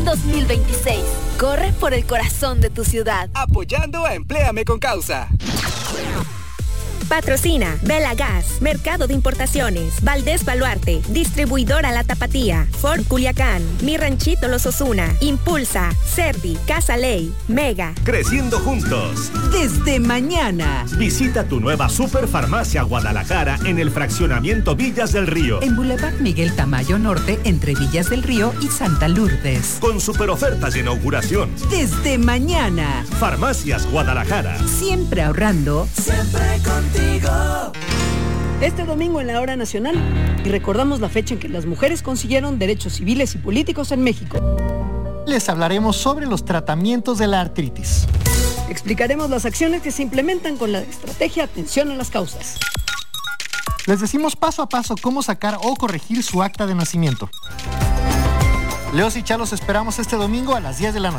2026. Corre por el corazón de tu ciudad. Apoyando a Empléame con Causa. Patrocina Bela Gas, Mercado de Importaciones, Valdés Baluarte, Distribuidora La Tapatía, Ford Culiacán, Mi Ranchito Los Osuna, Impulsa, Cerdi, Casa Ley, Mega. Creciendo juntos. Desde mañana. Visita tu nueva Superfarmacia Guadalajara en el fraccionamiento Villas del Río. En Boulevard Miguel Tamayo Norte, entre Villas del Río y Santa Lourdes. Con super ofertas de inauguración. Desde mañana. Farmacias Guadalajara. Siempre ahorrando. Siempre contigo. Este domingo en la Hora Nacional y recordamos la fecha en que las mujeres consiguieron derechos civiles y políticos en México. Les hablaremos sobre los tratamientos de la artritis. Explicaremos las acciones que se implementan con la estrategia Atención a las Causas. Les decimos paso a paso cómo sacar o corregir su acta de nacimiento. Leos y Chalos esperamos este domingo a las 10 de la noche.